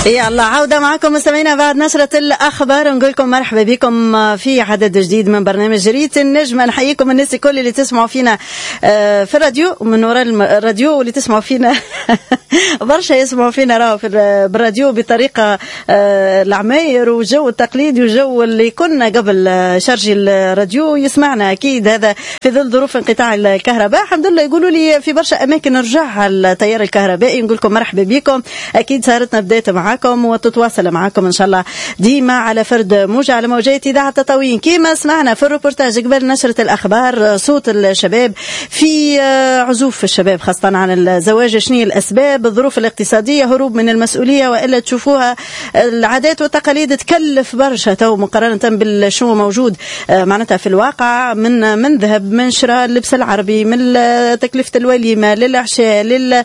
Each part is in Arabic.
يلا عودة معكم مستمعينا بعد نشرة الأخبار. نقول لكم مرحبا بكم في عدد جديد من برنامج جريدة النجمة. نحييكم الناس الكل اللي تسمعوا فينا في الراديو من وراء الراديو، واللي تسمعوا فينا برشا يسمعوا فينا راهو بالراديو بطريقة العماير وجو التقليدي وجو اللي كنا قبل شرج الراديو يسمعنا. أكيد هذا في ظل ظروف انقطاع الكهرباء. الحمد لله يقولوا لي في برشا أماكن رجع التيار الكهربائي. نقول لكم مرحبا بكم. أكيد صارتنا بداية معاكم وتتواصل معاكم إن شاء الله ديما على فرد موجة على موجات إذاعة تطاوين. كما سمعنا في الروبورتاج قبل نشرة الأخبار صوت الشباب في عزوف الشباب خاصة عن الزواج. شنو الأسباب؟ الظروف الاقتصادية، هروب من المسؤولية، وإلا تشوفوها العادات والتقاليد تكلف برشا تو مقارنة بالشو موجود معناتها في الواقع من ذهب، من شراء اللبس العربي، من تكلفة الوليمة للعشاء،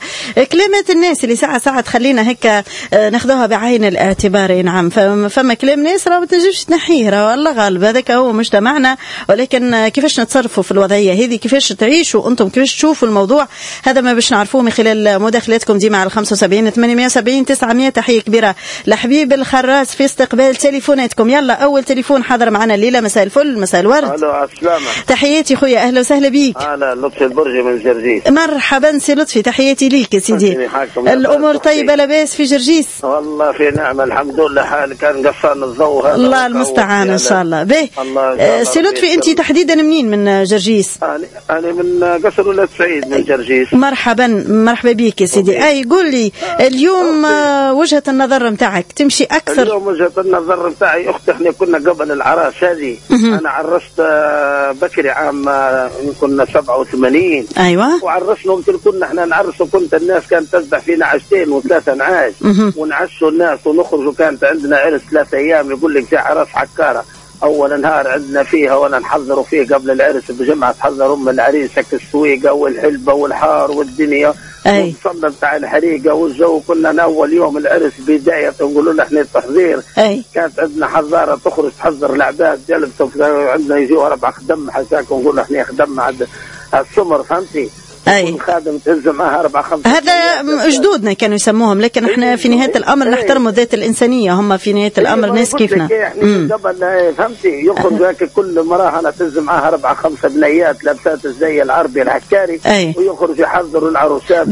لكلمات الناس اللي ساعة تخلينا هيك ناخذوها بعين الاعتبار. نعم فما كلام ناس راه ما تنجمش تنحيه، والله غالب هذاك هو مجتمعنا. ولكن كيفاش نتصرفوا في الوضعية هذه، كيفاش تعيشوا أنتم، كيفاش تشوفوا الموضوع، هذا ما باش نعرفوه من خلال مداخلاتكم ديما على 75 870 900. تحية كبيرة لحبيب الخراس في استقبال تليفوناتكم. يلا أول تليفون حاضر معنا الليلة. مساء الفل، مساء الورد. الو السلامة. تحياتي خويا، أهلا وسهلا بيك. أنا لطفي البرجي من جرجيس. مرحبا سي لطفي، تحياتي ليك يا سيدي. الأمور طيبة لاباس في جرجيس؟ والله في نعمة الحمد لله. حال كان قصان الضوء هذا الله المستعان إن شاء الله. به سي لطفي أنت تحديدا منين من جرجيس؟ أنا من قصر ولاد سعيد من جرجيس. مرحبا بيك يا سيدي. أي قول لي اليوم وجهة النظر متاعك تمشي أكثر. اليوم وجهة النظر متاعي أختي، احنا كنا قبل العراس هذه أنا عرست بكري عام كنا 87. أيوة. وعرسنا قلت كنا احنا نعرس، وكنت الناس كانت تذبح فينا عشتين وثلاثة نعاش ونعشوا الناس ونخرجوا. كانت عندنا عرس 3 أيام يقول لك زي عراس حكارة. أول نهار عندنا فيها وانا نحضروا فيه قبل العرس بجمعة، تحضر أم العريس السويقة والحلبة والحار والدنيا والصلة بتاع الحريقة والجو. كنا أول يوم العرس بداية نقولوا له احنا التحضير. كانت عندنا حضارة تخرج تحضر العباد جلبة، عندنا يجوا 4 خدم حساك ونقول احنا خدم عند السمر، فهمتي؟ خادم تهز معها 4 5. هذا جدودنا كانوا يسموهم، لكن احنا في نهاية الأمر نحترم الذات الإنسانية. هم في نهاية الأمر ناس كيفنا. قبل فهمتي يخرج هيك كل مرة أنا تهز معها 4 5 بنيات لابسات الزي العربي العكاري ويخرج يحضروا العروسات.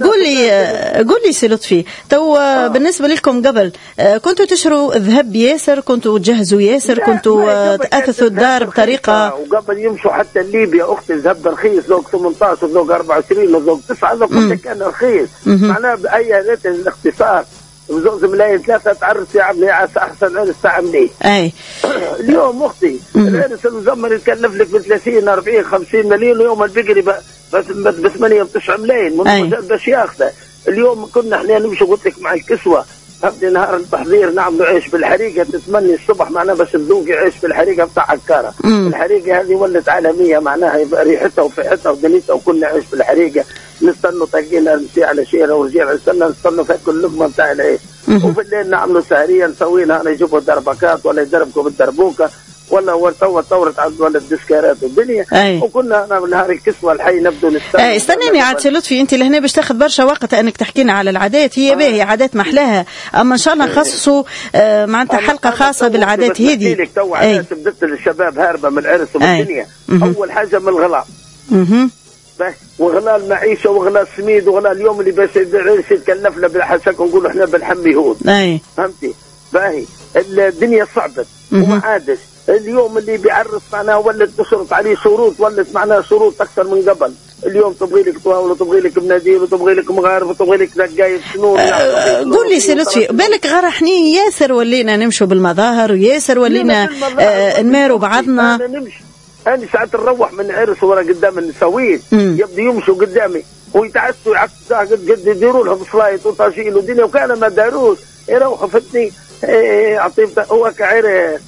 قول لي سي لطفي تو بالنسبة لكم قبل كنتوا تشروا ذهب ياسر، كنتوا تجهزوا ياسر، كنتوا تأثثوا الدار بطريقة. وقبل يمشوا حتى ليبيا أختي الذهب رخيص، ذوق 18 ذوق 24 وذوق 9 ذوق كله كان رخيص. معناه بأي ذات الاختصار وزوج ملايين 3 تعرس يا عمي أحسن عرس تعمليه. اليوم أختي العرس المزمر يتكلف لك ب 30 40 50 مليون، ويوم البقري بس ب 8 و 9 ملايين باش ياخذه. اليوم كنا احنا نمشي قلت لك مع الكسوة هبدي نهار التحضير نعملوا عيش بالحريقة، تتمني الصبح معناها بس تذوقي عيش بالحريقة بتاع عكارة. الحريقة هذه ولت عالمية معناها ريحتها وفيحتها ودنيتها، وكنا عيش بالحريقة نستنوا طاقينا نمشي على شيرة ورجيع نستنوا في كل لقمة بتاع العيش. وفي الليل نعملوا سهرية نسوينا أنا يجيبوا دربكات ولا يدربكوا بالدربوكة ولا طورت عند ولا الدسكارات والدنيا. وكنا انا من نهار الكسوه الحي نبدو نستنى. استناني عاد سي لطفي، انت لهنا باش تاخذ برشا وقت انك تحكينا على العادات. هي باهي عادات محلاها، اما ان شاء الله نخصصوا معناتها حلقه خاصه بالعادات هذه. تو عادات بدت الشباب هاربه من العرس والدنيا. اول حاجه من الغلاء وغلاء المعيشه وغلاء السميد وغلاء اليوم اللي باش العرس يتكلف له بالحسك ونقولوا احنا بالحم يهود. فهمتي؟ باهي الدنيا صعبت وما عادش. اليوم اللي بيعرس معناها ولت تشرط عليه شروط، ولت معناها شروط اكثر من قبل. اليوم تبغي لك طواول وتبغي لك مناديل وتبغي لك مغارب وتبغي لك دقايق سنون. قول لي سي لطفي، بالك غرحني ياسر ولينا نمشوا بالمظاهر وياسر ولينا نماروا بعضنا. أنا ساعات نروح من عرس ورا قدام النسوين يبدو يمشوا قدامي ويتعسوا يعكسوا قد يديروا لهم سلايط وطاجين ودنيا، وكان ما داروش يروحوا فتني عطيب هو كعير.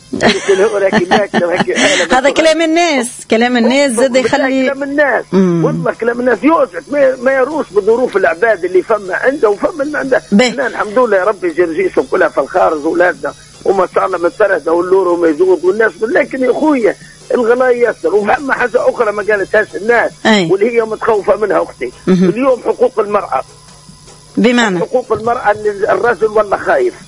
هذا كلام الناس زاد يخلي كلام الناس. والله كلام الناس يوجد ما يروش بظروف العباد اللي فما عنده وفما اللي عنده. احنا الحمد لله يا ربي جرجيسهم كلها في الخارج واولادنا وما شاء الله متفرده واللور وميزود والناس. لكن يا اخويا الغلاء يسر. وفما حاجه اخرى ما قالتهاش الناس واللي هي متخوفه منها اختي. اليوم حقوق المراه، بمعنى حقوق المراه الرجل والله خايف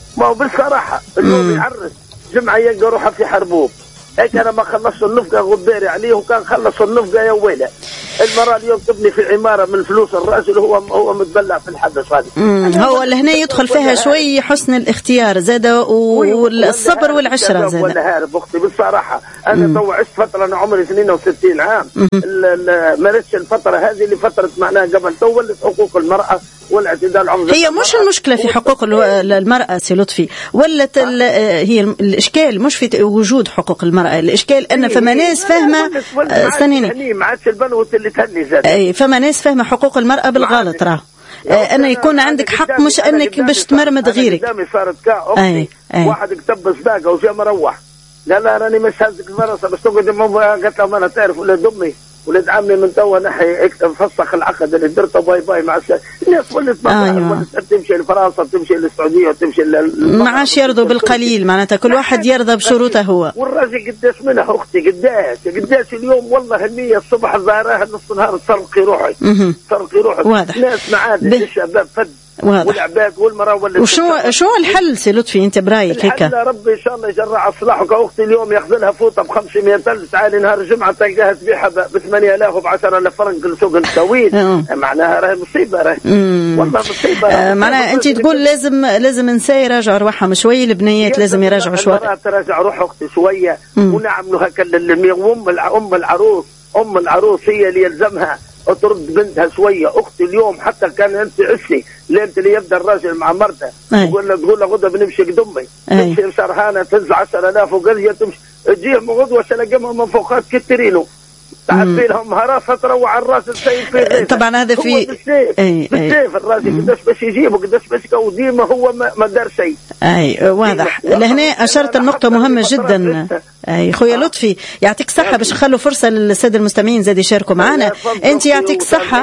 ما هو بالصراحه اليوم يعرس جمعه يلقى روحه في حربوب، هيك انا ما خلصت النفقه غداري عليه، وكان خلص النفقه يا ويله. المراه اليوم تبني في عماره من فلوس الراجل، هو متبلع في الحدث هذا. هو لهنا يدخل فيها شوي حسن الاختيار زاده والصبر والعشره زاده. ولا هارب اختي بالصراحه، انا تو عشت فتره، انا عمري 62 عام، مارست الفتره هذه اللي فتره معناها قبل تو ولت حقوق المراه والاعتداء العنصري. هي مش المشكله في حقوق المراه سي لطفي، ولت هي الاشكال مش في وجود حقوق المراه، الاشكال ان فما ناس فاهمه استنيني ما عادش البنوت اللي تهني زاد. اي فما ناس فاهمه حقوق المراه بالغلط، راه أن يكون عندك حق مش أنك باش تمرمد غيرك. قدامي صارت أختي واحد كتب صداقة وجا مروح، لا راني مش هزك المرسى بس تقعد قالت له ما أنا تعرف ولاد أمي ولاد عمي من توا نحي فسخ العقد اللي درته باي باي مع الناس ولت تمشي لفرنسا تمشي للسعودية تمشي ما عادش يرضوا بالقليل، معناتها كل واحد يرضى بشروطه هو. والراجل قداش منها أختي قداش اليوم والله النية الصبح ظاهرها نص نهار تسرقي روحي واضح. ناس معادن الشباب فد والعباد والمراه شو الحل سي لطفي انت برايك هيك؟ الحل ربي ان شاء الله يجرع اصلاحك. اختي اليوم ياخذ لها فوطه ب 500,000 تعالي نهار الجمعه تلقاها تبيعها ب 8,000 و 10,000 فرنك لسوق السويد. معناها راهي مصيبه والله مصيبه. معناها انت تقول لازم النساء يراجعوا روحهم شويه، البنيات لازم يراجعوا شويه، تراجع روح اختي شويه ونعملوا هكا ام العروس هي اللي يلزمها ترد بنتها شويه. اختي اليوم حتى كان انت عشني ليله اللي يبدا الراجل مع مرته تقول له غدا بنمشي قدمي تمشي شرحانه تنزع 10,000 وقريه تمشي تجيهم غدوه شلقمها من فوقات كترينو تعبي لهم هراسه تروع على الراس السيد في غير. طبعا هذا في بالسيف الراجل قداش باش يجيبه قداش باش وديما هو ما دار شيء. واضح. لهنا اشرت النقطه مهمه جدا. خويا لطفي يعطيك الصحه باش نخلوا فرصه للساده المستمعين زاد يشاركوا معنا. انت يعطيك الصحه.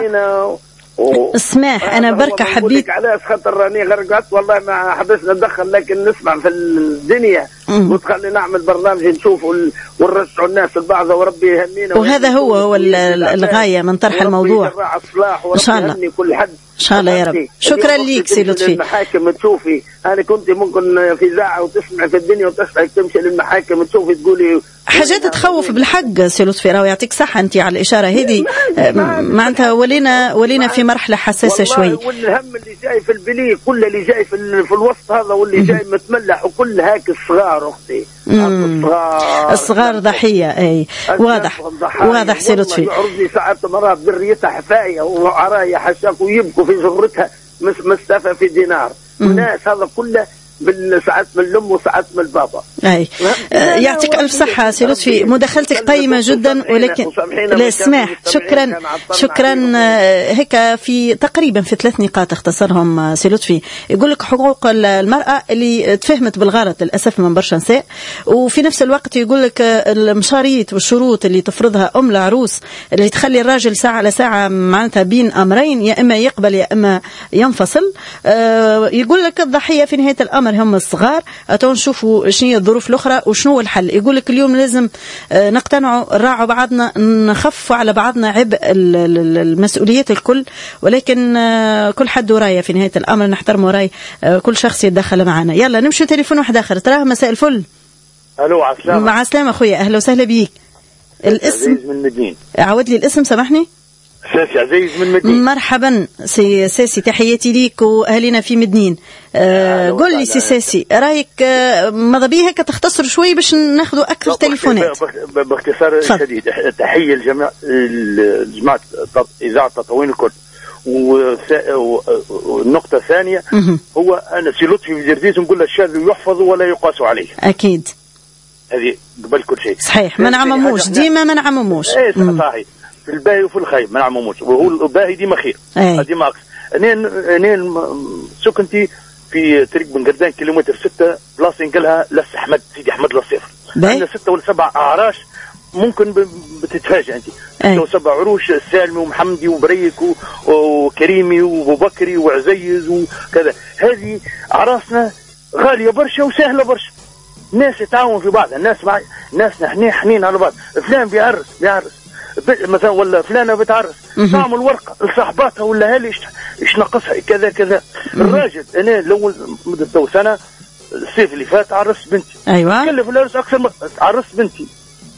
اسمح انا بركة حبيت علاش خاطر راني غرقت والله ما حبيت ندخل، لكن نسمع في الدنيا وتخلي نعمل برنامج نشوف ونرجعوا الناس البعض وربي يهنينا. وهذا هو الغاية من طرح الموضوع ان شاء الله. كل حد ان شاء الله يا رب. شكرا ليك سي لطفي. المحاكم تشوفي انا كنت ممكن في اذاعه وتسمع في الدنيا وتسمعك تمشي للمحاكم تشوفي تقولي حاجات تخوف بالحق سي لطفي. راهو يعطيك صحة انت على الاشاره هذه. معناتها ولينا في مرحله حساسه شوي. والهم اللي جاي في البلي كل اللي جاي في الوسط هذا واللي جاي متملح وكل هاك الصغار اختي الصغار ضحيه. اي واضح سي لطفي. يعرضني ساعات مرات بريتها حفايه وعرايا حشاك ويبكوا في جرتها مستفى في دينار. الناس هذا كله ساعات من الام وساعات من البابا. يعطيك الف صحه سي لطفي. مداخلتك قيمه جدا ولكن لا اسمح. شكرا هيك في تقريبا في 3 نقاط اختصرهم سي لطفي. يقول لك حقوق المراه اللي تفهمت بالغلط للاسف من برشا نساء، وفي نفس الوقت يقول لك المشاريط والشروط اللي تفرضها ام العروس اللي تخلي الراجل ساعه على ساعه معناتها بين امرين، يا اما يقبل يا اما ينفصل. يقول لك الضحيه في نهايه الامر هم الصغار. نشوفوا شنو هي الظروف الاخرى وشنو هو الحل. يقول لك اليوم لازم نقتنعوا نراعوا بعضنا نخفوا على بعضنا عبء المسؤوليات الكل، ولكن كل حد ورايه في نهايه الامر نحترموا راي كل شخص يتدخل معنا. يلا نمشي تليفون واحد اخر. تراه مساء الفل. الو عسلامة. مع السلامه خويا اهلا وسهلا بيك. الاسم عزيز من مدين. عاود لي الاسم سامحني. ساسي عزيز من مدين. مرحبا سي ساسي تحياتي ليك واهلنا في مدين. قول لي سي ساسي رايك ماذا بيها كتختصر شوي باش ناخذوا اكثر تليفونات باختصار شديد. تحيه لجماعه اذاعه تطوين الكل. والنقطه الثانيه هو انا سي لطفي في زرزيز نقول الشاذ يحفظ ولا يقاس عليه. اكيد هذه قبل كل شيء صحيح. ما نعمموش ديما ما نعمموش. صحيح في الباهي وفي الخير ما نعمموش، وهو الباهي ديما خير ديما اكثر. انا سكنتي في طريق بن قردان كيلومتر 6 بلاصه قالها لس احمد سيدي احمد للصفر. عندنا 6 ولا 7 اعراش ممكن بتتفاجئ انت 6 و 7 عروش سالمي ومحمدي وبريك وكريمي وبكري وعزيز وكذا. هذه اعراسنا غاليه برشا وسهله برشا. الناس يتعاونوا في بعض. الناس نحن حنين على بعض. فلان بيعرس مثلا ولا فلانه بتعرس تعمل ورقه لصاحباتها ولا هالي ايش نقصها كذا كذا. الراجل انا لو مده سنه الصيف اللي فات عرست بنتي. ايوه. تكلف العرس اكثر عرست بنتي.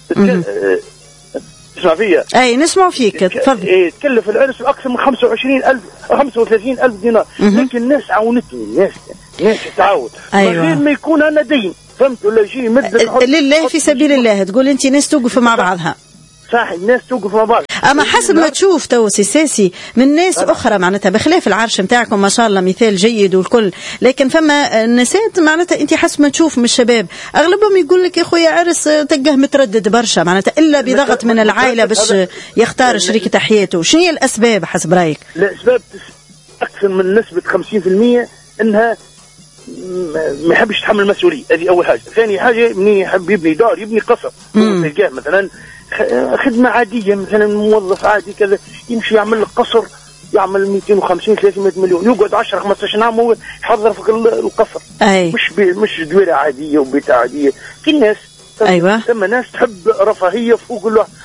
تسمع فيا؟ اي نسمع فيك تفضل. تكلف العرس اكثر من 25,000 35,000 دينار. لكن الناس عاونتني، ناس تعاون. أيوة. من غير ما يكون انا دين، فهمت ولا شيء مدة لله في سبيل الله. تقول انت ناس توقف مع بعضها. صح، الناس توقف مع بعض. اما حسب ما تشوف تو سياسي من ناس اخرى معناتها بخلاف العرش نتاعكم ما شاء الله مثال جيد والكل، لكن فما نسات معناتها انت حسب ما تشوف من الشباب اغلبهم يقول لك يا خويا عرس تلقاه متردد برشا معناتها الا بضغط من العائله باش يختار شريكة حياته. شنو هي الاسباب حسب رايك؟ الاسباب اكثر من نسبه 50% انها ما يحبش يتحمل المسؤوليه. هذه اول حاجه. ثاني حاجه منين يحب يبني دار يبني قصر. تلقاه مثلا خدمه عاديه، مثلا موظف عادي كذا يمشي يعمل لك قصر يعمل 250 300 مليون، يقعد 10 15 عام هو يحضر في القصر. مش دويره عاديه وبيت عاديه. في ناس ايوه ثم ناس تحب رفاهيه فوق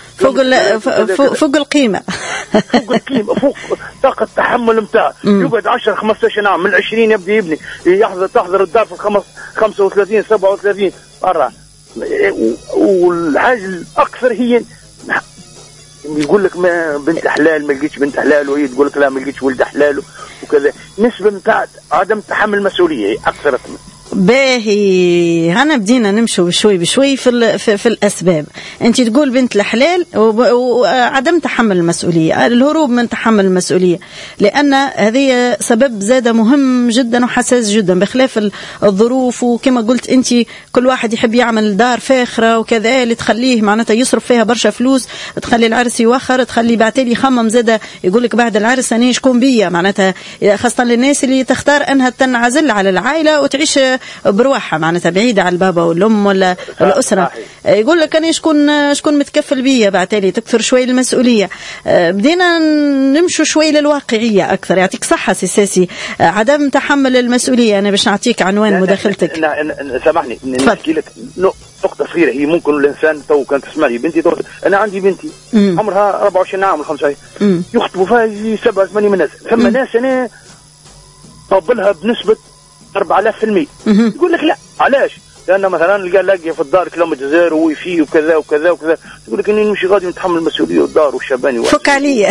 القيمه فوق طاقه التحمل نتاعه. يقعد 10 15 عام من 20 يبدا يبني تحضر الدار في 35 37 مرة. والحاجه الاكثر هي يقول لك ما بنت حلال ما لقيتش بنت حلال، وهي تقول لك لا ما لقيتش ولد حلال وكذا. نسبه نتاع عدم تحمل المسؤوليه اكثر. باهي هنا بدينا نمشوا بشوي بشوي في الأسباب. أنت تقول بنت الحلال وعدم تحمل المسؤولية، الهروب من تحمل المسؤولية، لأن هذه سبب زاد مهم جدا وحساس جدا بخلاف الظروف. وكما قلت أنت كل واحد يحب يعمل دار فاخرة وكذا اللي تخليه معناتها يصرف فيها برشا فلوس، تخلي العرس يوخر، تخلي بعتالي يخمم زاد يقول لك بعد العرس أنا شكون بيا معناتها، خاصة للناس اللي تختار أنها تنعزل على العائلة وتعيش بروحها معناتها بعيدة على البابا والأم ولا الأسرة. يقول لك أنا شكون متكفل بيا بعتالي تكثر شوي المسؤولية. بدينا نمشوا شوي للواقعية أكثر. يعطيك صحة سياسي عدم تحمل المسؤولية. أنا باش نعطيك عنوان مداخلتك. سامحني نحكي لك نقطة صغيرة. هي ممكن الإنسان تو كان تسمعني بنتي أنا عندي بنتي عمرها 24 عام ولا 25 يخطبوا فيها 87 ناس. ثم ناس أنا طبلها بنسبة 4000%. يقول لك لا علاش؟ لأن مثلا لاقي في الدار كيلومتر زير وفي وكذا وكذا وكذا. يقول لك إني نمشي غادي نتحمل المسؤولية والدار والشباني فك عليا.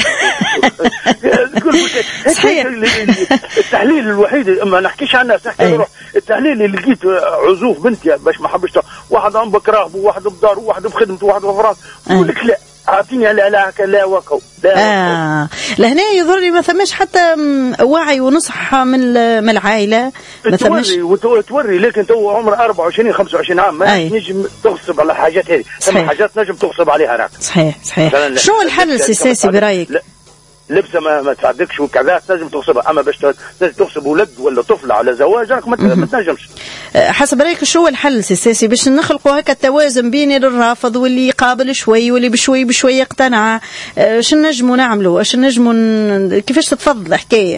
صحيح. التحليل الوحيد ما نحكيش عن الناس نحكي نروح. التحليل اللي لقيت عزوف بنتي باش ما حبش واحد عم بكراهب وواحد بدار وواحد بخدمته وواحد بفراغ. يقول لك لا اعطيني على لا وقو لهنا يظهر لي ما ثماش حتى وعي ونصح من العائله. ما ثماش توري لكن تو عمر 24 25 عام ما نجم تغصب على حاجات هذه. ثم حاجات نجم تغصب عليها راك. صحيح. شو الحل السياسي برايك؟ لبسه ما تساعدكش وكذا تنجم تغصبها. اما باش تغصب ولد ولا طفله على زواج راك ما تنجمش. حسب رايك شو الحل السياسي باش نخلقوا هكا التوازن بين الرافض واللي يقابل شوي واللي بشوي يقتنع؟ اش نجموا نعملوا؟ اش نجموا كيفاش تتفضل الحكايه؟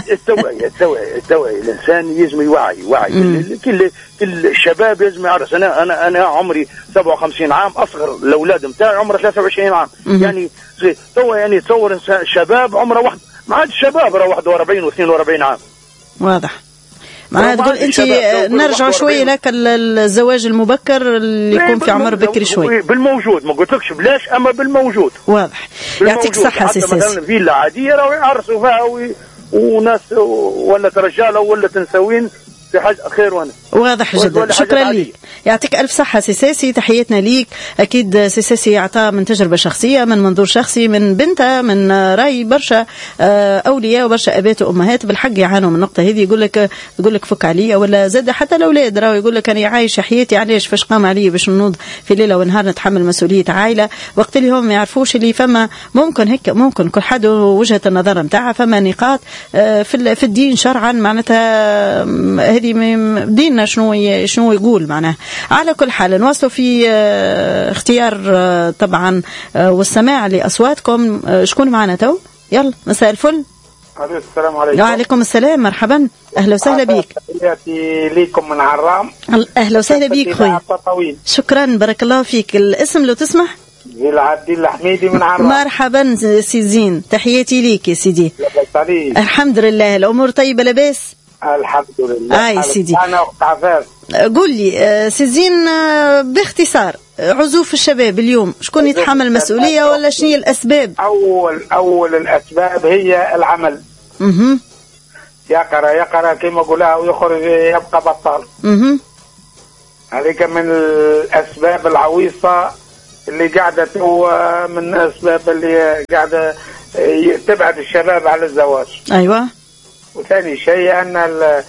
التوعية. الانسان لازم يوعي كل الشباب لازم يعرف. انا عمري 57 عام، اصغر الاولاد نتاعي عمره 23 عام. يعني تو يعني تصور انسان شباب عمره واحد ما عادش شباب راه 41 و42 عام. واضح. معناها تقول انت نرجع شوي لك الزواج المبكر اللي يكون في عمر بكري شوي بالموجود. ما قلتلكش بلاش اما بالموجود. واضح. يعطيك الصحه سيسي. مثلا فيلا عاديه راهو يعرسوا فيها وناس ولا رجاله ولا تنسوين في حاجة خير. وانا واضح جدا. شكرا لك. يعطيك ألف صحة سيسي. تحياتنا ليك. أكيد سيسي يعطى من تجربة شخصية من منظور شخصي من بنته من رأي برشا أولياء وبرشا أبات وأمهات بالحق يعانوا من النقطة هذه. يقول لك فك عليا ولا زاد حتى الأولاد راهو يقول لك أنا عايش حياتي علاش فاش قام علي باش نوض في ليلة ونهار نتحمل مسؤولية عائلة وقت اللي هم ما يعرفوش اللي فما ممكن كل حد وجهة النظر نتاعها. فما نقاط في الدين شرعا معناتها هذه ديننا شنو يقول معناه. على كل حال نواصلوا في اختيار طبعا والسماع لأصواتكم. شكون معنا تو؟ يلا مساء الفل. السلام عليكم. وعليكم السلام. مرحبا أهلا وسهلا بك. ليكم من عرام. أهلا وسهلا بك خوي. شكرا بارك الله فيك. الاسم لو تسمح؟ زين عبد الحميدي من عرام. مرحبا سي زين. تحياتي ليك يا سيدي. الحمد لله. الأمور طيبة لاباس؟ الحمد لله. سيدي. أنا أخت عفاف. قول لي سيزين باختصار، عزوف الشباب اليوم شكون يتحمل المسؤولية ولا شنو هي الأسباب؟ أول الأسباب هي العمل. يقرأ كما قلها ويخرج يبقى بطال. هذيك من الأسباب العويصة اللي قاعدة من الأسباب اللي قاعدة تبعد الشباب على الزواج. أيوة. وثاني شيء أن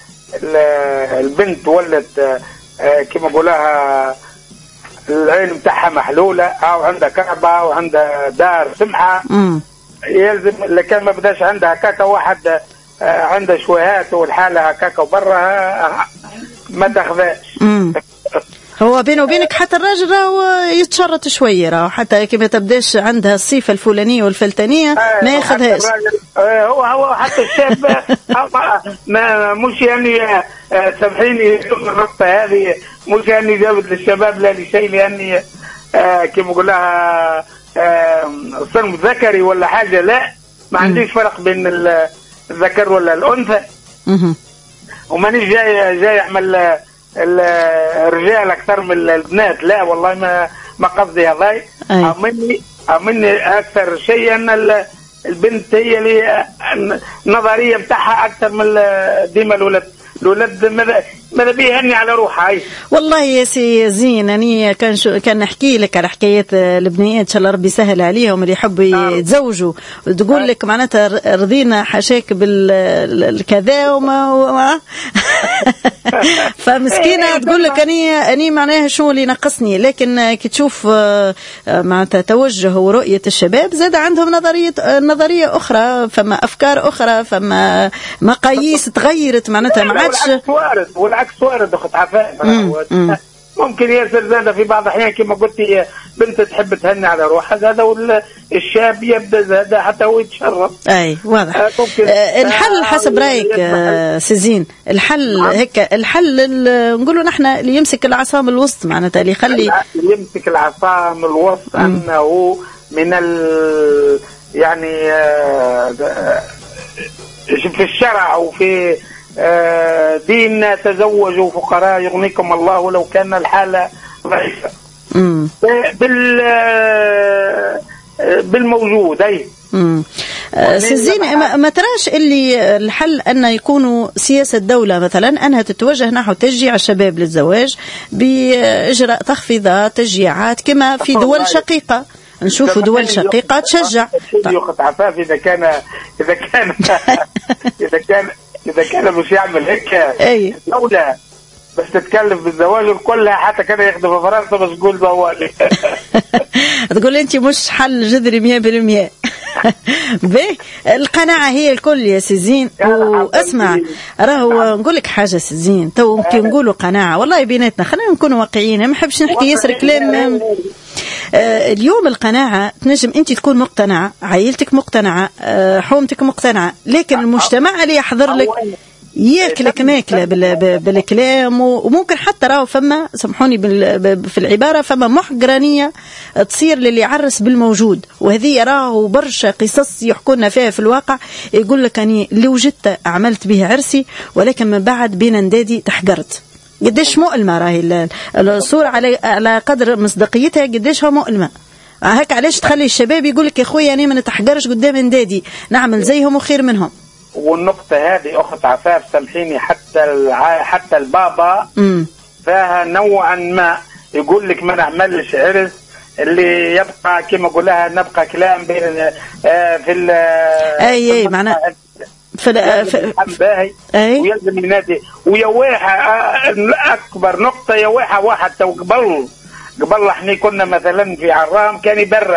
البنت ولت كما قولها العين متاعها محلولة أو عندها كعبة أو عندها دار سمحة. يلزم لكن ما بداش عندها كاكا واحد عنده شويهات والحالة هكاكا وبرها ما تاخذاش. هو بينه وبينك حتى الراجل راهو يتشرط شويه، راهو حتى كيما تبداش عندها الصفه الفلانيه والفلتانيه ما ياخذهاش. هو حتى الشاب ما مش يعني سامحيني النقطه هذه مش يعني جابت للشباب لا لشيء، لاني كيما نقول لها صنف ذكري ولا حاجه، لا ما عنديش فرق بين الذكر ولا الانثى. ومانيش جاي اعمل الرجال اكثر من البنات، لا والله ما قصدي هذا. مني اكثر شيء ان البنت هي اللي النظريه بتاعها اكثر من ديما الولد ماذا بيه هني على روحها. والله يا سي زين اني كان نحكي لك على حكايه البنيات ان شاء الله ربي يسهل عليهم اللي يحبوا يتزوجوا، وتقول لك معناتها رضينا حاشاك بالكذا وما فمسكينه تقول لك اني معناها شو اللي نقصني. لكن كي تشوف معناتها توجه ورؤيه الشباب زاد عندهم نظريه اخرى، فما افكار اخرى، فما مقاييس تغيرت معناتها ما عادش. والعكس وارد اخت عفاف. ممكن ياسر زاد في بعض الاحيان كما قلتي بنت تحب تهني على روحها زاد، والشاب يبدا زاد حتى هو يتشرف. اي واضح. الحل حسب رايك سيزين، الحل هيك الحل نقولوا نحن اللي يمسك العصا من الوسط معناتها اللي يخلي يمسك العصا من الوسط انه من يعني في الشرع وفي ديننا تزوجوا فقراء يغنيكم الله ولو كان الحالة ضعيفة. بالموجود. أي سيزين ما تراش اللي الحل أن يكونوا سياسة دولة مثلا أنها تتوجه نحو تشجيع الشباب للزواج بإجراء تخفيضات تشجيعات كما في دول شقيقة؟ نشوف دول شقيقة تشجع. عفاف إذا كان مش يعمل هيك الدولة بس تتكلف بالزواج كلها حتى كان يخدم في فرنسا بس تقول زواج. تقول أنت مش حل جذري 100%. به القناعة هي الكل يا سيزين. واسمع راهو نقول لك حاجة سيزين، تو ممكن نقولوا قناعة والله بيناتنا، خلينا نكونوا واقعيين، ما نحبش نحكي ياسر كلام. اليوم القناعة تنجم أنت تكون مقتنعة، عائلتك مقتنعة، حومتك مقتنعة، لكن المجتمع اللي يحضر لك ياكلك ماكله بالكلام. وممكن حتى راهو فما سامحوني في العباره فما محقرانيه تصير للي يعرس بالموجود، وهذه راهو برشا قصص يحكونا فيها في الواقع. يقول لك اني اللي وجدت عملت به عرسي ولكن من بعد بين ندادي تحقرت. قديش مؤلمه راهي الصوره على قدر مصداقيتها، قديش هو مؤلمه. هيك علاش تخلي الشباب يقول لك يا خويا انا ما نتحقرش قدام ندادي، نعمل زيهم وخير منهم. والنقطة هذه أخت عفاف سامحيني حتى البابا فيها نوعا ما يقول لك ما نعملش عرس اللي يبقى كما قولها نبقى كلام بين في أي معناه باهي ويلزم ينادي ويا واحد أكبر نقطة يا واحد تو قبل احنا كنا مثلا في عرام كان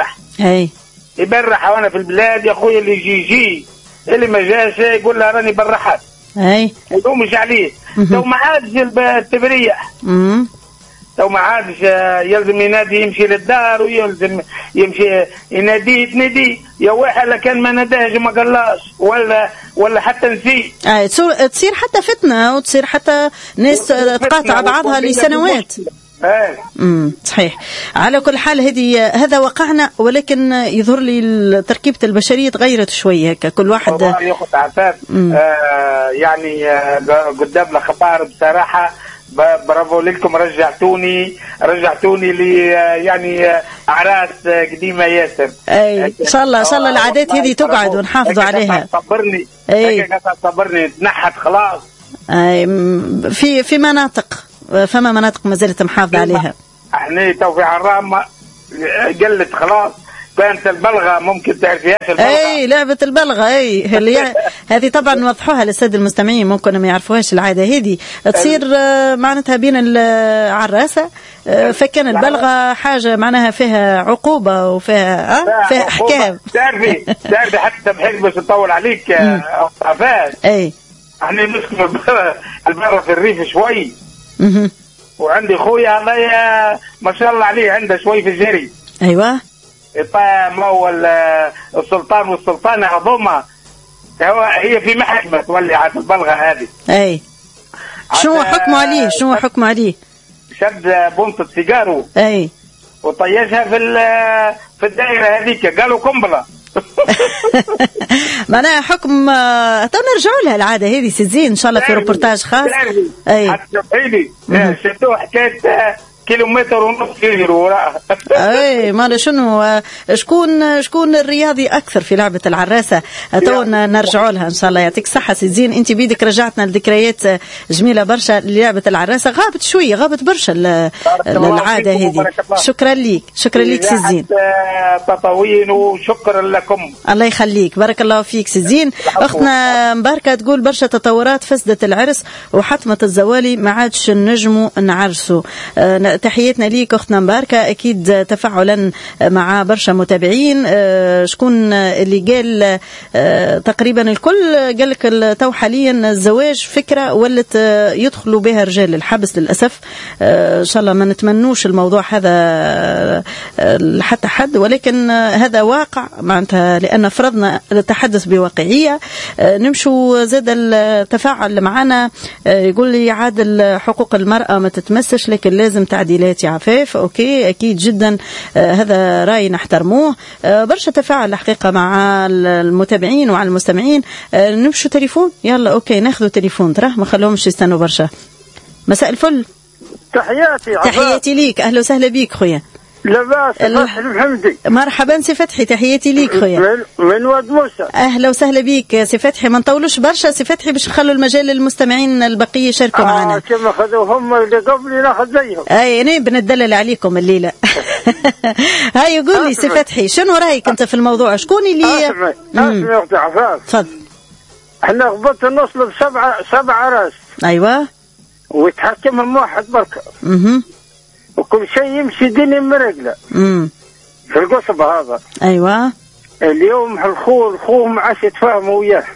يبرح وانا في البلاد يا اخويا اللي يجي اللي ما جاش يقول له راني برحت يقوم مش عليه. تو ما عادش التبريح، تو ما عادش يلزم ينادي يمشي للدار ويلزم يمشي ينادي تنادي يا واحد لكن ما ناداش وما قالش ولا حتى نسي. تصير حتى فتنة وتصير حتى ناس تقاطع بعضها لسنوات. صحيح. على كل حال هذا وقعنا، ولكن يظهر لي تركيبة البشرية تغيرت شوية هكا كل واحد ياخذ عفاف يعني قدام الأخبار بصراحة برافو لكم، رجعتوني لي يعني اعراس قديمه ياسر. اي ان شاء الله العادات هذه تقعد ونحافظوا عليها. صبرني تنحت خلاص. اي في مناطق، فما مناطق ما زالت محافظه عليها. احنا تو في عرام قلت خلاص. كانت البلغة ممكن تعرفيها البلغة. اي لعبة البلغة، اي هذه طبعا نوضحوها للسادة المستمعين، ممكن ما يعرفوهاش العادة هذه تصير معناتها بين العراسة، فكان البلغة حاجة معناها فيها عقوبة وفيها فيها احكام. تعرفي حتى بحيث باش نطول عليك عفاف. اي احنا نسكن البلغة في الريف شوي. وعندي خويا الله ما شاء الله عليه عنده شوي في الجري. ايوه ما هو السلطان والسلطانة هذوما هي في محكمة تولي على البلغة هذه. اي شنو حكمه عليه؟ شد بنطة سيجارو اي وطيشها في الدائرة هذيك، قالوا قنبلة. معناها حكم. تو نرجعوا لها العادة هذه سيزين ان شاء الله في روبورتاج خاص. اي حتى شفتوه حكاية كيلومتر ونص يجري وراء. اي ما شنو شكون الرياضي اكثر في لعبه العراسه؟ تو نرجعوا لها ان شاء الله. يعطيك الصحه سي زين، انت بيدك رجعتنا لذكريات جميله برشا للعبه العراسه. غابت برشا العاده هذه. شكرا لك سي زين. تطاوين وشكرا لكم. الله يخليك، بارك الله فيك سي زين. اختنا مباركه تقول برشا تطورات فسدت العرس وحتمت الزوالي ما عادش نجموا نعرسوا. تحياتنا ليك اختنا مباركه، اكيد تفاعلا مع برشا متابعين. شكون اللي قال تقريبا الكل قال لك تو حاليا الزواج فكره ولت يدخلوا بها رجال الحبس للاسف. ان شاء الله ما نتمنوش الموضوع هذا حتى حد، ولكن هذا واقع معناتها لان فرضنا التحدث بواقعيه. نمشوا زاد التفاعل معنا يقول لي عاد حقوق المراه ما تتمسش لكن لازم تعديلات يا عفاف. اوكي اكيد جدا، هذا راي نحترموه. برشا تفاعل الحقيقه مع المتابعين وعلى المستمعين. نمشوا تليفون، يلا اوكي ناخذوا تليفون، تراه ما خلوهمش يستنوا برشا. مساء الفل. تحياتي ليك، اهلا وسهلا بيك خويا. لاباس فتحي المحمدي. مرحبا سي فتحي، تحياتي ليك خويا. من واد موسى. اهلا وسهلا بيك سي فتحي. ما نطولوش برشا سي فتحي باش نخلوا المجال للمستمعين البقيه يشاركوا معنا. كما خذوا هم اللي قبلي ناخذ زيهم. اي انا بندلل عليكم الليله. هاي قول لي سي فتحي شنو رايك انت في الموضوع؟ شكون اللي اسمع يا اختي عفاف. تفضل. احنا غبطنا نوصل سبع راس. ايوه ويتحكمهم واحد بركه. وكل شيء يمشي دنيا مرقله. في القصب هذا. ايوه اليوم الخو ما عادش يتفاهموا وياه.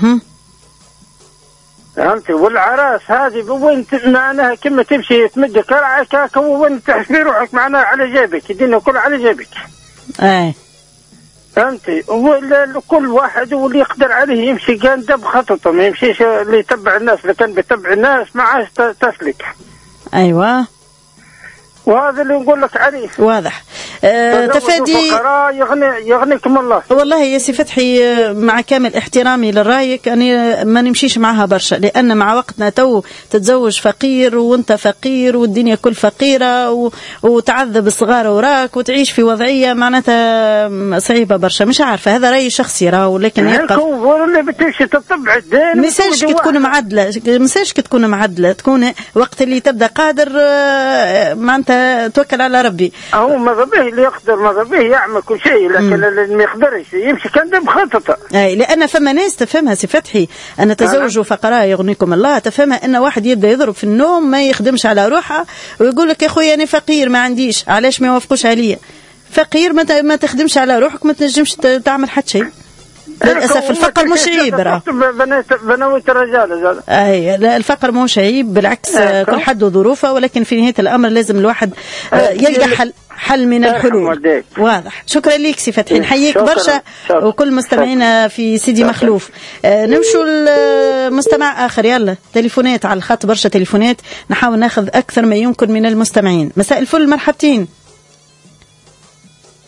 فهمتي؟ والعراس هذه وين معناها كما تمشي تمد كرعك هكا وين تحسبي روحك معناها على جيبك، الدنيا كلها على جيبك. اي فهمتي؟ كل واحد واللي يقدر عليه يمشي كان دب خططه، ما يمشيش اللي يتبع الناس. اللي كان بيتبع الناس ما عادش تسلك. ايوه وهذا اللي نقول لك عليه واضح. تفادي يغنيكم الله. والله يا سي فتحي مع كامل احترامي لرايك أنا ما نمشيش معها برشا، لأن مع وقتنا تو تتزوج فقير وانت فقير والدنيا كل فقيرة وتعذب الصغار وراك وتعيش في وضعية معناتها صعيبة برشا. مش عارفة، هذا رأي شخصي راهو، لكن يبقى اللي بتمشي تطبع الدين مساجك تكون معدلة، مساجك تكون معدلة، تكون وقت اللي تبدأ قادر معناتها توكل على ربي. هو ماذا به اللي يقدر، ماذا به يعمل كل شيء، لكن اللي ما يقدرش يمشي كان بخططه. اي لان فما ناس تفهمها سي فتحي ان تزوجوا فقراء يغنيكم الله، تفهمها ان واحد يبدا يضرب في النوم ما يخدمش على روحه ويقول لك يا خويا انا فقير ما عنديش، علاش ما يوافقوش عليا؟ فقير ما تخدمش على روحك ما تنجمش تعمل حتى شيء. للاسف الفقر مش عيب راه بنوت الرجال زاد. اي لا الفقر مش عيب، بالعكس كل حد وظروفه، ولكن في نهايه الامر لازم الواحد يلقى حل من الحلول. واضح. شكرا لك سي فتحي، نحييك برشا وكل مستمعينا في سيدي مخلوف. نمشوا لمستمع اخر، يلا تليفونات على الخط، برشا تليفونات نحاول ناخذ اكثر ما يمكن من المستمعين. مساء الفل، مرحبتين.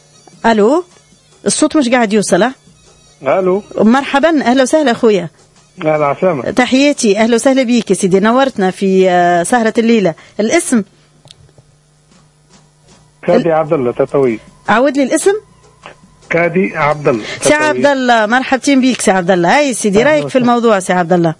الو الصوت مش قاعد يوصل. الو مرحبا، اهلا وسهلا اخويا. العسامة. تحياتي، أهلا وسهلا بيك يا سيدي، نورتنا في سهرة الليلة. الاسم؟ كادي عبد الله تطوي. عود لي الاسم. كادي عبد الله. سي عبد الله، مرحبتين بيك سي عبد الله. هاي سيدي، رايك في الموضوع سي عبد الله؟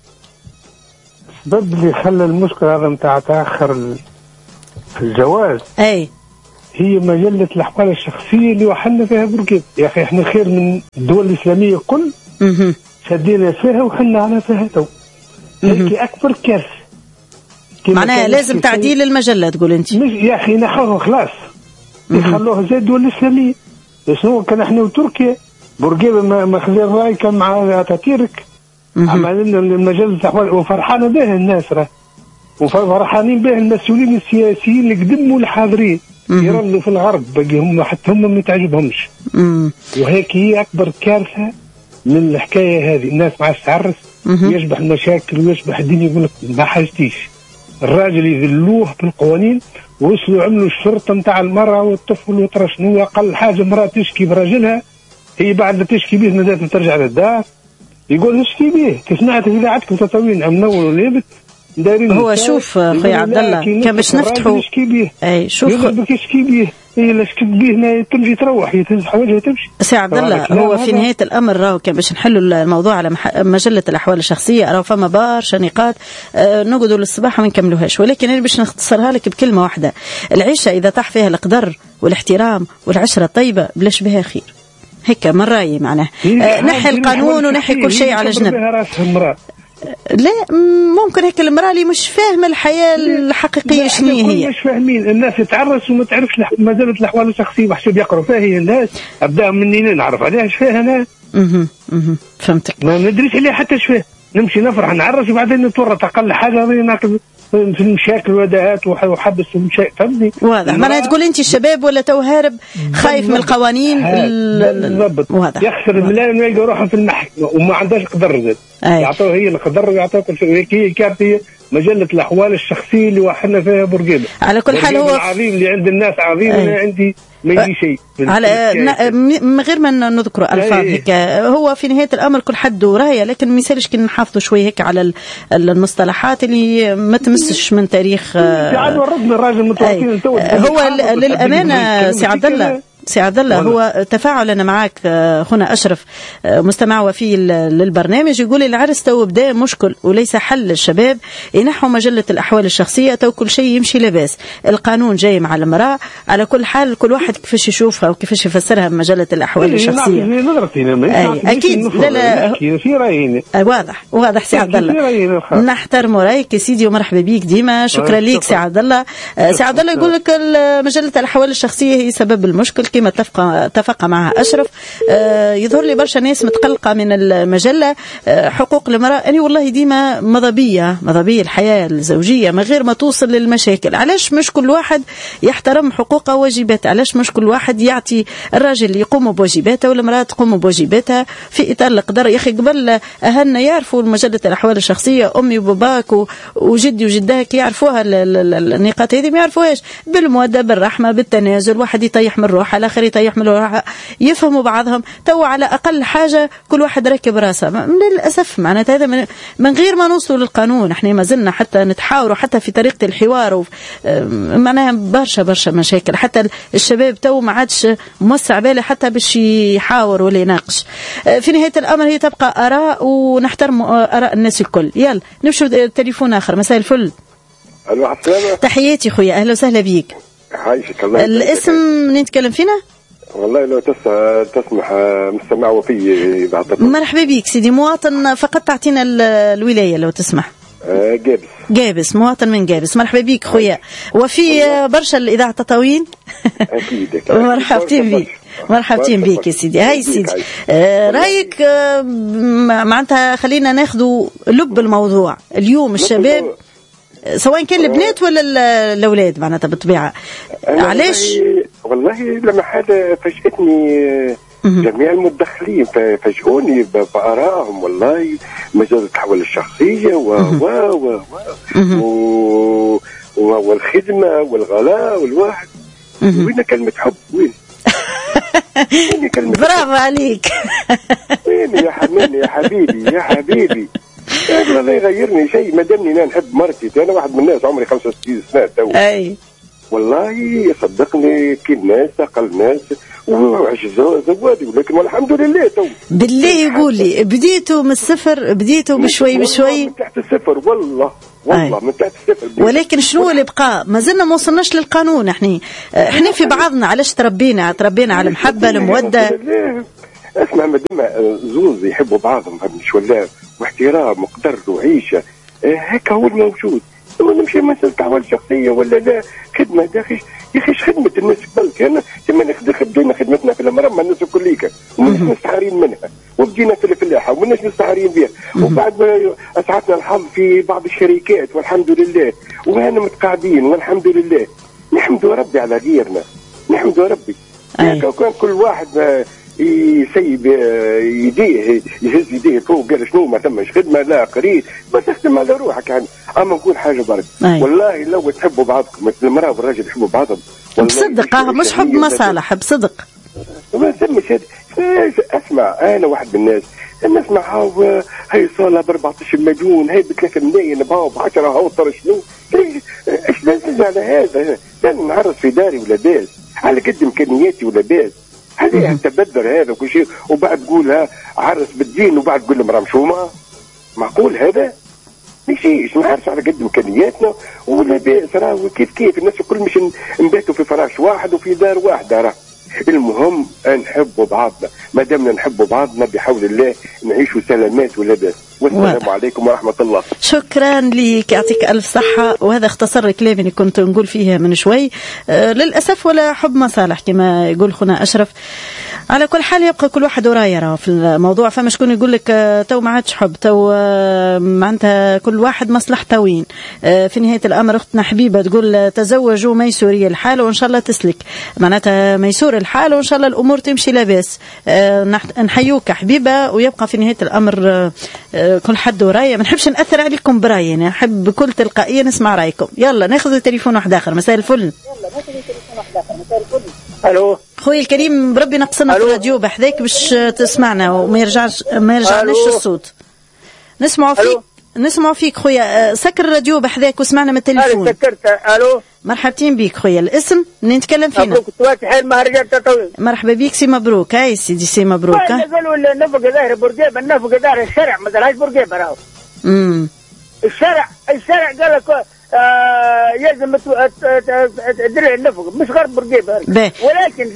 السبب اللي خلى المشكل هذا نتاع تاخر في الجواز اي هي مجلة الأحوال الشخصية اللي وحنا فيها بوركينا. يا أخي إحنا خير من الدول الإسلامية كل شدينا فيها وحنا على فيها تو. هيك أكبر كارثة. معناها لازم تعديل المجلة تقول أنت؟ مش يا أخي نحوها خلاص يخلوها زي الدول الإسلامية. شنو كان إحنا وتركيا بورقيبة ما خذ الرأي كان مع أتاتيرك عملنا المجلة الأحوال وفرحانة بها الناس وفرحانين بها المسؤولين السياسيين اللي قدموا الحاضرين يردوا في الغرب باقي هم حتى هم ما تعجبهمش. وهيك هي أكبر كارثة من الحكاية هذه. الناس ما عادش تعرس ويشبح المشاكل ويشبح الدنيا. يقول لك ما حاجتيش الراجل يذلوه بالقوانين وصلوا عملوا الشرطة نتاع المرأة والطفل وترى شنو أقل حاجة مرأة تشكي براجلها هي بعد تشكي به مازالت ترجع للدار يقول اشكي به. سمعت في إذاعتكم تطوين عم نور وليبت هو شوف خويا عبد الله كان باش نفتحوا اي شوف يشكي به هي لا شكت به ما تمشي تروح يتنزح حواجها تمشي. سي عبد الله هو في نهاية الأمر راهو كان باش نحلوا الموضوع على مجلة الأحوال الشخصية راهو فما برشا نقاط نقعدوا للصباح وما نكملوهاش. ولكن أنا باش نختصرها لك بكلمة واحدة. العيشة إذا طاح فيها القدر والاحترام والعشرة الطيبة بلاش بها خير. هيك من رأيي معناه نحي القانون ونحي كل شيء على جنب. لا ممكن هيك المرأة اللي مش فاهمة الحياة الحقيقية شنو هي. مش فاهمين الناس تتعرس وما تعرفش مجلة الأحوال الشخصية وحسب يقرأوا فيها هي الناس أبدأ مني نعرف عليها ايش فيها أنا. فهمتك. ما ندريش عليها حتى ايش فيها. نمشي نفرح نعرس وبعدين نتورط أقل حاجة ناكل في المشاكل وداءات وحبس في المشاكل. فهمني واضح. معناها تقول أنت الشباب ولا تو هارب خايف من القوانين بالضبط. يخسر الملايين ويلقى روحه في المحكمة وما عندهاش قدر زاد يعطوه هي القدر ويعطوه كل شيء. هي كارثة مجلة الأحوال الشخصية اللي وحنا فيها بورقيبة. على كل حال هو العظيم اللي عند الناس عظيم أنا عندي ما يجي شيء. على من غير ما نذكر ألفاظ هيك هو في نهاية الأمر كل حد وراية. لكن ما يسالش كنا نحافظوا شوي هيك على المصطلحات اللي ما تمسش من تاريخ. هو للأمانة سي عبد الله سي عبد الله هو تفاعلنا معك هنا أشرف مستمع وفي للبرنامج يقول العرس تو بدا مشكل وليس حل للشباب ينحوا مجلة الأحوال الشخصية تو كل شيء يمشي لباس. القانون جاي مع المرأة على كل حال كل واحد كيفاش يشوفها وكيفاش يفسرها بمجلة الأحوال الشخصية. أكيد لا في رأيين واضح سي عبد الله نحترم رأيك يا سيدي ومرحبا بيك ديما. شكرا ليك سي عبد الله. سي عبد الله يقول لك مجلة الأحوال الشخصية هي سبب المشكل كما اتفق معها أشرف. يظهر لي برشا ناس متقلقة من المجلة. حقوق المرأة أنا والله ديما مضبية الحياة الزوجية من غير ما توصل للمشاكل. علاش مش كل واحد يحترم حقوقه وواجباته؟ علاش مش كل واحد يعطي الراجل يقوم بواجباته والمرأة تقوم بواجباتها في إطار القدر؟ يا أخي قبل أهلنا يعرفوا مجلة الأحوال الشخصية أمي وباباك وجدي وجداك يعرفوها النقاط هذه ما يعرفوهاش بالمودة بالرحمة بالتنازل. واحد يطيح من روحه على آخر يطيح من روحه يفهموا بعضهم. تو على أقل حاجة كل واحد ركب راسه للأسف. معناته هذا من غير ما نوصلوا للقانون. احنا ما زلنا حتى نتحاوروا حتى في طريقة الحوار معناها برشا مشاكل. حتى الشباب تو ما عادش موسع باله حتى باش يحاور ولا يناقش. في نهاية الأمر هي تبقى آراء ونحترم آراء الناس الكل. يلا نمشوا تليفون آخر. مساء الفل. تحياتي خويا أهلا وسهلا بيك. عايشك الله. الاسم منين نتكلم فينا؟ والله لو تسمح مستمع وفي بعد. مرحبا بيك سيدي. مواطن فقط تعطينا الولاية لو تسمح. جابس مواطن من جابس. مرحبا بيك خويا. وفي برشا الإذاعة تطاوين. أكيد. مرحبتين بيك يا سيدي. هاي سيدي رايك معناتها خلينا ناخذوا لب الموضوع اليوم. الشباب سواء كان البنات ولا الأولاد معناتها بالطبيعة علاش؟ والله لما حدا فاجأتني جميع المدخلين فاجئوني بآرائهم. والله مجال التحول الشخصية والخدمة والغلاء والواحد. وين كلمة حب؟ وين كلمة برافو عليك. حنين يا حنين يا حبيبي يا حبيبي. والله لا يغيرني شيء ما دامني انا نحب مرتي. انا واحد من الناس عمري 65 سنه تو. اي والله صدقني كي الناس اقل ناس وعجزوا زوادي، ولكن والحمد لله تو. بالله يقول لي بديتوا من الصفر، بديتوا بشوي بشوي من تحت الصفر. والله من تحت الصفر. ولكن شنو اللي بقى؟ ما زلنا ما وصلناش للقانون. احنا في بعضنا علاش تربينا على المحبه الموده. اسمع مادام زوز يحبوا بعضهم فهمتش ولا واحترام وقدر وعيشه هكا هو الموجود. نمشي مسألة أحوال شخصية ولا لا خدمة داخل يا أخي خدمة الناس قبل أنا لما بدينا خدمتنا في المرأة مع الناس كليك ومناش مستعارين منها وبدينا في الفلاحة ومناش مستعارين بها وبعد أسعدنا الحظ في بعض الشركات والحمد لله وهنا متقاعدين والحمد لله. نحمد ربي على غيرنا، نحمد ربي. كان كل واحد يسيب يديه يهز يديه فوق قال شنو ما ثمش خدمه لا قريب ما تخدم على روحك يعني. اما نقول حاجه برك والله لو تحبوا بعضكم مثل المراه والراجل يحبوا بعضهم بصدق مش حب مصالح بصدق ما ثمش. اسمع انا واحد من الناس نسمع هاي صاله ب 14 مليون هاي ب 3 ملايين باو ب 10 هاو ترى شنو ايش لازم على هذا؟ لازم نعرس في داري ولا باس على قد امكانياتي ولا باس. هذه التبذر هذا وكل شيء وبعد تقولها عرس بالدين وبعد تقول المرأة مشومة. معقول هذا؟ ماشيش نعرس على قد امكانياتنا ولا بأس. راهو كيف الناس الكل مش نباتوا في فراش واحد وفي دار واحدة. راه المهم نحبوا بعضنا، ما دامنا نحبوا بعضنا بحول الله نعيشوا سلامات ولا بأس. والسلام عليكم ورحمة الله. شكرا لك، يعطيك ألف صحة. وهذا اختصر كلامي اللي كنت نقول فيه من شوي. للأسف ولا حب مصالح كما يقول خونا أشرف. على كل حال يبقى كل واحد ورايه في الموضوع. فما شكون يقول لك تو ما عادش حب، تو معناتها كل واحد مصلحته وين. في نهاية الأمر أختنا حبيبة تقول تزوجوا ميسوري الحال وإن شاء الله تسلك، معناتها ميسور الحال وإن شاء الله الأمور تمشي لاباس. نحيوك حبيبة. ويبقى في نهاية الأمر كل حد ورايه. ما نحبش نأثر عليكم برايي، أنا أحب بكل تلقائية نسمع رأيكم. يلا ناخذ تليفون واحد آخر. مساء الفل. الو خويا الكريم بربي نقصنا في الراديو بحذاك باش تسمعنا وما يرجعناش الصوت. نسمعوا فيك خويا. سكر الراديو بحذاك وسمعنا من التليفون. سكرت. الو مرحبتين بيك خويا. الاسم اللي نتكلم فينا؟ مبروك تواتح المهرجان تطويل. مرحبا بيك سي مبروك. هاي سيدي سي مبروك. قالوا النفق ظاهر برقيبه، النفق ظاهر الشارع ما دارهاش برقيبه. راهو الشارع قال لك يلزم تدري النفق مش غير برقيبه، ولكن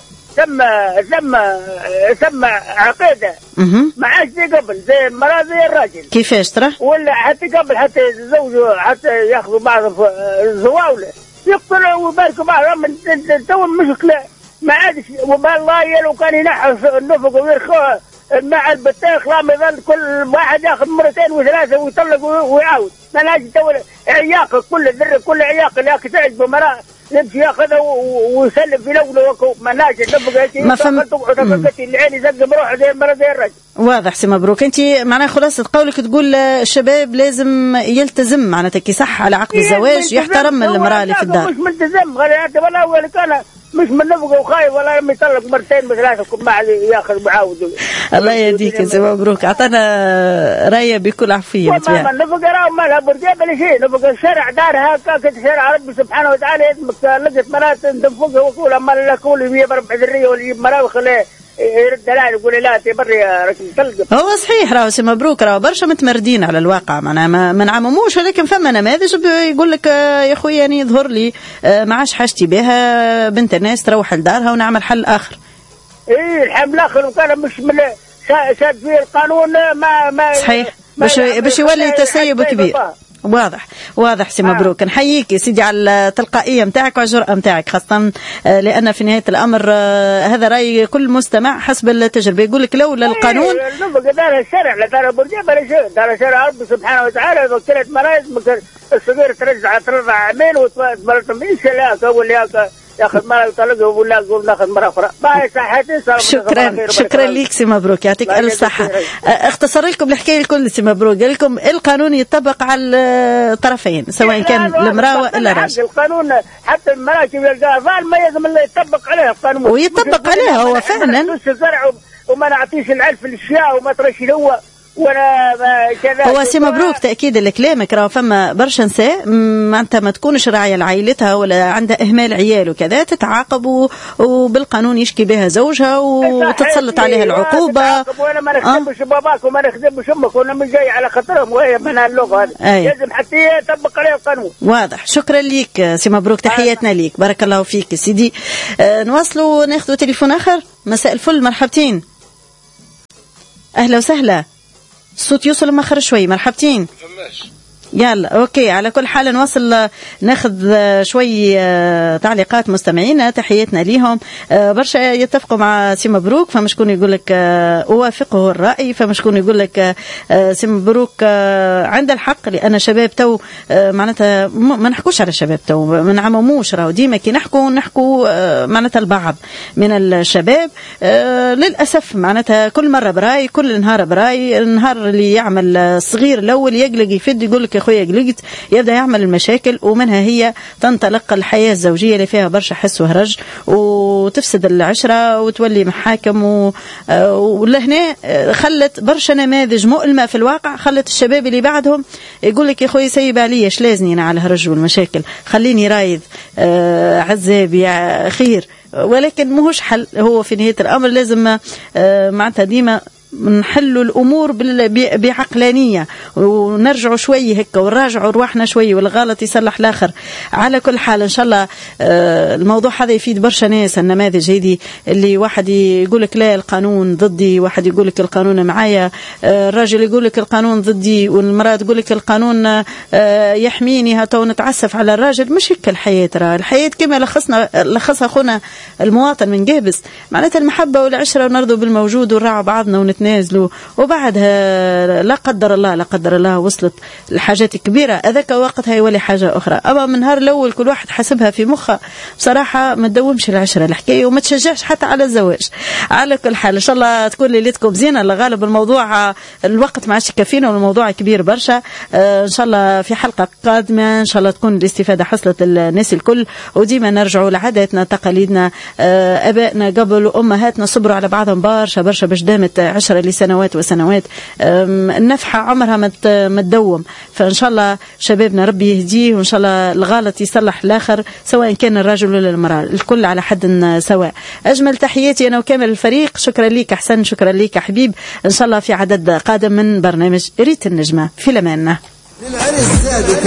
ثم عقيده ما عادش زي قبل، زي المراه زي الراجل. كيفاش ترى؟ ولا حتى قبل حتى يتزوجوا حتى ياخذوا بعض في الزواوله يقتلوا ويباركوا بعضهم. تو المشكله ما عادش. والله لو كان ينحوا النفق ويرخوها مع البطيخ لا يظل كل واحد ياخذ مرتين وثلاثه ويطلق ويعاود. ما ناجي تو عياق كل عياق اللي تعجبه مراه يمشي ياخذها ويسلم في لوله وكو. ما ناجي نبقى ما فهمت العين زق بروحه زي المراه زي الرجل. واضح سي مبروك. انت معناها خلاصه قولك تقول الشباب لازم يلتزم معناتها كي صح على عقد الزواج يحترم المراه اللي في الدار. مش ملتزم ولا هو اللي كان مش من نفقه وخايف ولا لما يطلق مرتين بثلاثه ما ياخذ معاود. الله يهديك سي مبروك. اعطانا رايه بكل عفويه. ما النفقه راهو ما لها برجيبه ولا شيء. نفقه الشرع دارها هكاك شرع ربي سبحانه وتعالى. لقيت مرات تنفقها وكل اما لا كل يجيب ربع ذريه ولا يجيب مراه ويخليه يرد لا يقول لا تبري يا رجل تلقى. هو صحيح راهو سي مبروك راهو برشا متمردين على الواقع. معناها ما نعمموش، ولكن فما نماذج يقول لك يا خويا يعني يظهر لي ما عادش حاجتي بها بنت الناس تروح لدارها ونعمل حل اخر. ايه الحل الاخر وكان مش من شاد فيه القانون ما صحيح باش يولي تسيب كبير. واضح سي مبروك. نحييك يا سيدي على التلقائيه نتاعك والجرأه نتاعك، خاصه لان في نهايه الامر هذا راي كل مستمع حسب التجربه. يقول لك لولا القانون دار الشرع لا دار برجيبه ولا شيء. دار الشرع ربي سبحانه وتعالى وكلت مرايز الصغير ترجع عامين وتبرت من شلاك اول ياخذ مرة يطلقه ولا يقول ناخذ مرة أخرى. شكرا ليك سي مبروك، يعطيك ألف صحة. اختصر لكم الحكاية الكل سي مبروك. قال لكم القانون يطبق على الطرفين سواء كان المرأة ولا الرجل. القانون حتى المراكب الأطفال ما يلزم إلا يطبق عليها القانون ويطبق عليها هو فعلا. وما نعطيش العلف الاشياء وما ترشي هو وانا كذا. هو سي مبروك تاكيد لكلامك، راه فما برشا نساء معناتها ما تكونش راعيه لعائلتها ولا عندها اهمال عيال وكذا، تتعاقب وبالقانون يشكي بها زوجها وتتسلط عليها العقوبه. وانا ما نخدمش باباك وما نخدمش امك وانا مش جاي على خاطرهم، وهي من هاللغه هذه لازم حتى يطبق عليها القانون. واضح. شكرا ليك سي مبروك، تحياتنا ليك، بارك الله فيك سيدي. نواصلوا ناخذوا تليفون اخر. مساء الفل، مرحبتين. اهلا وسهلا. الصوت يوصل مخر شوي. مرحبتين. يلا اوكي. على كل حال نواصل ناخذ شوي تعليقات مستمعينا، تحياتنا ليهم. برشا يتفقوا مع سي مبروك، فما شكون يقول لك اوافقه الراي، فما شكون يقول لك سي مبروك عند الحق، لان شباب تو معناتها ما نحكوش على شباب تو، ما نعمموش، راهو ديما كي نحكوا معناتها البعض من الشباب للاسف معناتها كل مره براي، كل نهار براي. النهار اللي يعمل الصغير الاول يقلق يفد يقول لك يا خويا قلقت، يبدا يعمل المشاكل، ومنها هي تنطلق الحياه الزوجيه اللي فيها برشا حس وهرج وتفسد العشره وتولي محاكم ولهنا خلت برشا نماذج مؤلمه في الواقع، خلت الشباب اللي بعدهم يقول لك يا خويا سيب عليا ايش لازني انا على هرج والمشاكل، خليني رايض عزاب يا خير. ولكن ماهوش حل، هو في نهايه الامر لازم معناتها ديما نحلوا الأمور بعقلانية ونرجعوا شوي هيك ونراجعوا رواحنا شوي، والغلط يصلح الآخر. على كل حال إن شاء الله الموضوع هذا يفيد برشا ناس. النماذج هذه اللي واحد يقول لك لا القانون ضدي، واحد يقول لك القانون معايا، الراجل يقول لك القانون ضدي، والمرأة تقول لك القانون يحميني، هاتو نتعسف على الراجل. مش هيك الحياة، ترى الحياة كما لخصها أخونا المواطن من جابس، معناتها المحبة والعشرة ونرضوا بالموجود ونراعوا بعضنا نتنازلوا، وبعدها لا قدر الله وصلت الحاجات كبيرة، هذاك وقتها يولي حاجة أخرى. أما من نهار الأول كل واحد حسبها في مخه بصراحة ما تدومش العشرة الحكاية وما تشجعش حتى على الزواج. على كل حال إن شاء الله تكون ليلتكم زينة. لغالب الموضوع الوقت ما عادش يكفينا والموضوع كبير برشا. إن شاء الله في حلقة قادمة إن شاء الله تكون الاستفادة حصلت الناس الكل، وديما نرجعوا لعاداتنا تقاليدنا. أبائنا قبل وأمهاتنا صبروا على بعضهم برشا باش دامت عشرة لسنوات وسنوات. النفحة عمرها ما تدوم، فإن شاء الله شبابنا ربي يهديه، وإن شاء الله الغلط يصلح الآخر سواء كان الرجل ولا المرأة، الكل على حد سواء. أجمل تحياتي أنا وكامل الفريق. شكرا ليك أحسن، شكرا ليك حبيب. إن شاء الله في عدد قادم من برنامج ريت النجمة. في الأمان.